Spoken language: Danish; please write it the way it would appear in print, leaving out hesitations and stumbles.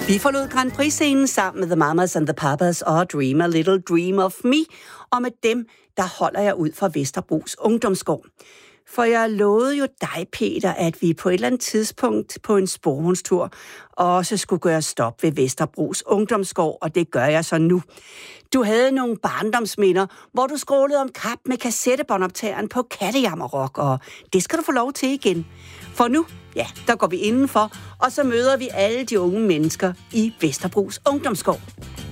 Vi forlod Grand Prix-scenen sammen med The Mamas and the Papas og Dream a Little Dream of Me, og med dem, der holder jeg ud fra Vesterbros Ungdomsgård. For jeg lovede jo dig, Peter, at vi på et eller andet tidspunkt på en sporvognstur også skulle gøre stop ved Vesterbros Ungdomsgård, og det gør jeg så nu. Du havde nogle barndomsminder, hvor du skrålede om kap med kassettebåndoptageren på Kattejammerrock, og det skal du få lov til igen. For nu, ja, der går vi indenfor, og så møder vi alle de unge mennesker i Vesterbros Ungdomsgård.